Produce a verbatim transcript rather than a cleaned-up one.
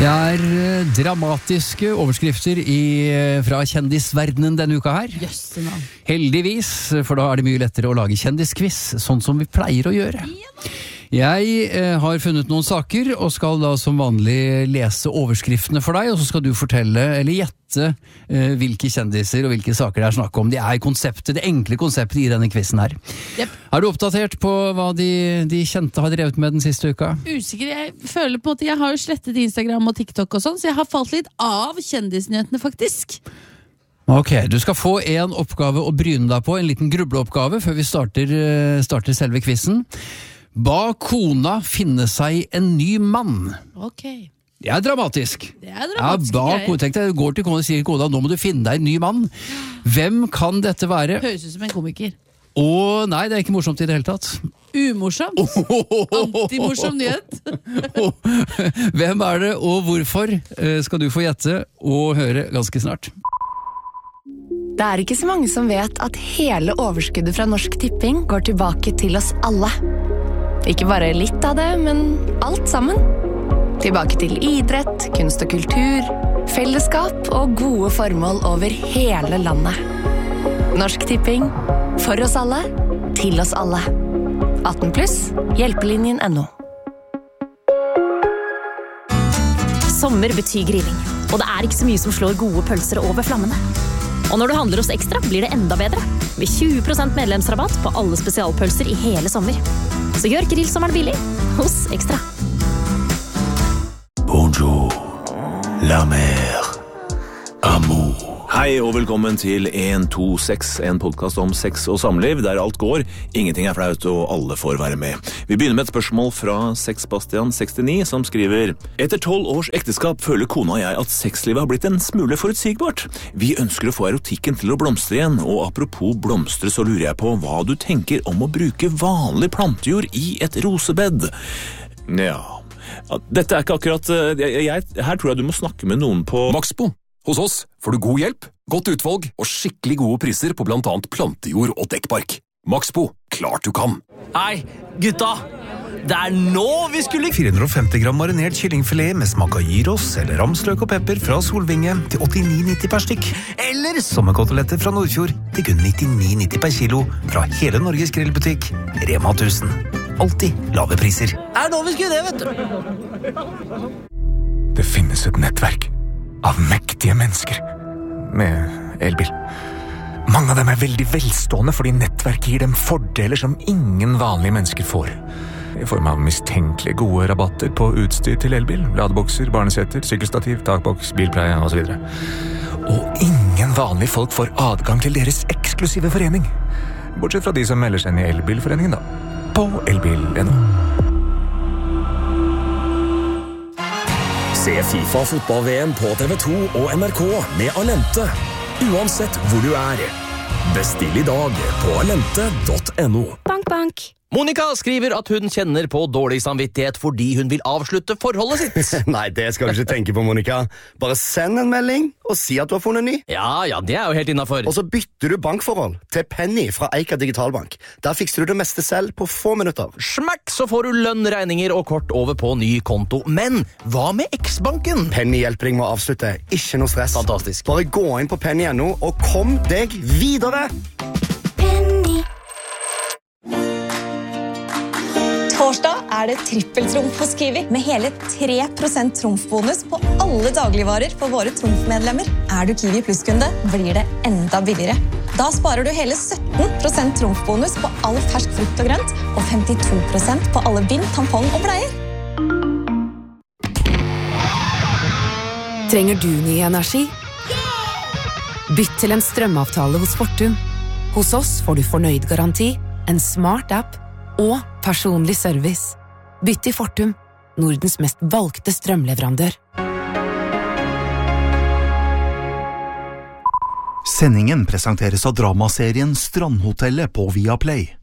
Det er dramatiske overskrifter i, fra kjendisverdenen denne uka her. Jøssena. Heldigvis, for da er det mye lettere å lage kjendisquiz, sånn som vi pleier å gjøre. Jeg eh, har funnet noen saker, og skal da som vanlig lese overskriftene for deg, og så skal du fortelle, eller gjette, eh, hvilke kjendiser og hvilke saker det er snakk om. Det er konseptet, det enkle konseptet i denne quizen her. Yep. Er du oppdatert på hva de, de kjente har drevet med den siste uka? Usikker, jeg føler på at jeg har jo slettet Instagram og TikTok og sånn, så jeg har falt litt av kjendisnyhetene faktisk. Ok, du skal få en oppgave å bryne deg på, en liten grubleoppgave, før vi starter, starter selve quizen. Ba kona finne seg en ny mann. Ok. Det er dramatisk. Det er dramatisk. Ja, ba, tenk deg, går til kona og sier kona, nå må du finne deg en ny mann. Hvem kan dette være? Høres ut som en komiker. Åh, nei, det er ikke morsomt i det hele tatt. Umorsomt. Antimorsom nyhet. Hvem er det, og hvorfor, skal du få gjette og høre ganske snart. Det er ikke så mange som vet at hele overskuddet fra Norsk Tipping går tilbake til oss alle. Ikke bare litt av det, men alt sammen. Tilbake til idrett, kunst og kultur, fellesskap og gode formål over hele landet. Norsk Tipping, for oss alle, til oss alle. atten pluss, hjelpelinjen punktum no. Sommer betyr grilling, og det er ikke så mye som slår gode pølser over flammene. Og når du handler hos Ekstra, blir det enda bedre. Med tjue prosent medlemsrabatt på alle spesialpølser i hele sommer. Så gjør grillsommeren billig hos Ekstra. Bonjour, la mer, amour. Hei og velkommen til en to seks, en podcast om sex og samliv, der alt går, ingenting er flaut og alle får være med. Vi begynner med et spørsmål fra Sexbastian sekstini som skriver: Etter tolv års ekteskap føler kona og jeg at sexlivet har blitt en smule forutsigbart. Vi ønsker å få erotikken til å blomstre igjen, og apropos blomstre så lurer jeg på hva du tenker om å bruke vanlig plantejord i et rosebed. Ja, dette er ikke akkurat... Jeg, jeg, her tror jeg du må snakke med noen på... Maxbo. Hos oss får du god hjelp, godt utvalg og skikkelig gode priser på blant annet plantejord og dekkbark. Maxbo, klart du kan. Hei, gutta! Det er nå vi skulle... fire hundre og femti gram marinert kyllingfilet med smak av gyros eller ramsløk og pepper fra Solvinge til åttini nitti per stykk. Eller sommerkoteletter fra Nordfjord til kun nittini nitti per kilo fra hele Norges grillbutikk. Rema tusen. Alltid lave priser. Det er nå vi skulle det, vet du. Det finnes et nettverk av mektige mennesker med elbil. Mange av dem er veldig velstående fordi nettverket gir dem fordeler som ingen vanlige mennesker får. I form av mistenkelig gode rabatter på utstyr til elbil, ladebokser, barnesetter, sykkelstativ, takboks, bilpleie og så videre. Og ingen vanlige folk får adgang til deres eksklusive forening. Bortsett fra de som melder seg inn i elbilforeningen da. På elbil punktum no. Se FIFA fotball-V M på T V to og N R K med Alente, uansett hvor du er. Bestill i dag på alente punktum no. Bank, bank. Monica skriver at hun kjenner på dårlig samvittighet fordi hun vil avslutte forholdet sitt. Nei, det skal du ikke tenke på, Monica. Bare send en melding og si at du har funnet ny. Ja, ja, det er jo helt innenfor. Og så bytter du bankforhold til Penny fra Eika Digitalbank. Der fikser du det meste selv på få minutter. Smakk, så får du lønn, regninger og kort over på ny konto. Men hva med X-banken? Penny hjelper deg med å avslutte. Ikke noe stress. Fantastisk. Bare gå inn på penny punktum no og kom deg videre. Torsdag er det trippeltrumf hos Kiwi, med hele tre prosent trumfbonus på alle dagligvarer for våre trumfmedlemmer. Er du Kiwi Plus-kunde, blir det enda billigere. Da sparer du hele sytten prosent trumfbonus på all fersk frukt og grønt, og femtito prosent på alle bind, tampong og bleier. Trenger du ny energi? Bytt til en strømavtale hos Fortum. Hos oss får du fornøyd garanti, en smart app og personlig service. Bytt til Fortum, Nordens mest valgte strømleverandør. Sendingen presenteres av dramaserien Strandhotellet på Viaplay.